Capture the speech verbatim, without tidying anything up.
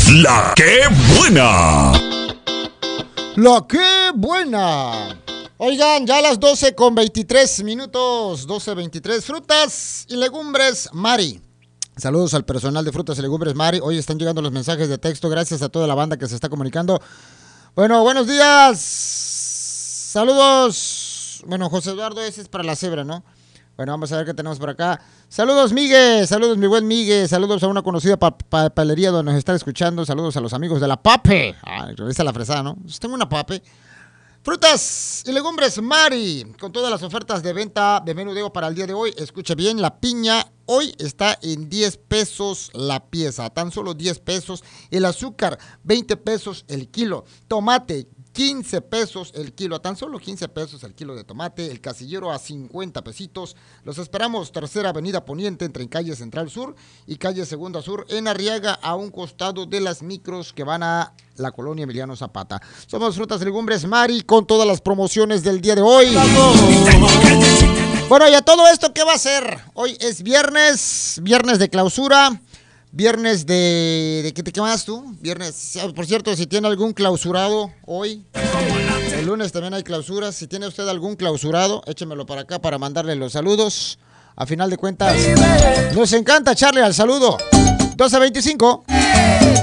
La que buena. La que buena. Oigan, ya a las doce con veintitrés minutos, doce veintitrés, frutas y legumbres Mari. Saludos al personal de Frutas y Legumbres Mari. Hoy están llegando los mensajes de texto. Gracias a toda la banda que se está comunicando. Bueno, buenos días. Saludos. Bueno, José Eduardo, ese es para la cebra, ¿no? Bueno, vamos a ver qué tenemos por acá. Saludos, Miguel. Saludos, mi buen Miguel. Saludos a una conocida pa pa palería donde nos están escuchando. Saludos a los amigos de la Pape. Ah, revisa la fresada, ¿no? Pues tengo una Pape. Frutas y legumbres Mari, con todas las ofertas de venta de menudeo para el día de hoy. Escuche bien, la piña hoy está en diez pesos la pieza, tan solo diez pesos. El azúcar, veinte pesos el kilo. Tomate, quince pesos el kilo, a tan solo quince pesos el kilo de tomate. El casillero a cincuenta pesitos. Los esperamos, Tercera Avenida Poniente, entre calle Central Sur y calle Segunda Sur, en Arriaga, a un costado de las micros que van a la colonia Emiliano Zapata. Somos Frutas y Legumbres Mari, con todas las promociones del día de hoy. Bueno, y a todo esto, ¿qué va a ser? Hoy es viernes, viernes de clausura. Viernes de... ¿De qué te quemas tú? Viernes... Por cierto, si tiene algún clausurado hoy, el lunes también hay clausuras. Si tiene usted algún clausurado, échemelo para acá para mandarle los saludos. A final de cuentas, nos encanta echarle al saludo. doce veinticinco.